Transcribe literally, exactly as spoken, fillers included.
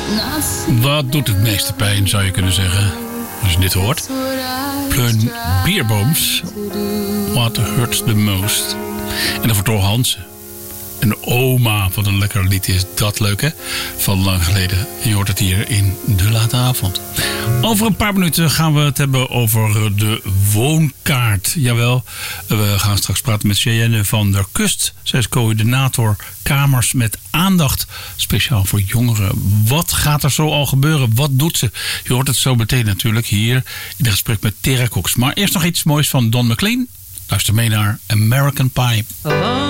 Wat doet het meeste pijn, zou je kunnen zeggen, als je dit hoort? Pleun Bierbooms, What Hurts the Most. En dan voor Thor Hansen. En oma, wat een lekker lied is dat leuk, hè? Van lang geleden. En je hoort het hier in De Late Avond. Over een paar minuten gaan we het hebben over de woonkaart. Jawel, we gaan straks praten met Cheyenne van der Kust. Zij is coördinator Kamers met Aandacht. Speciaal voor jongeren. Wat gaat er zo al gebeuren? Wat doet ze? Je hoort het zo meteen natuurlijk hier in het gesprek met Tera Cox. Maar eerst nog iets moois van Don McLean. Luister mee naar American Pie.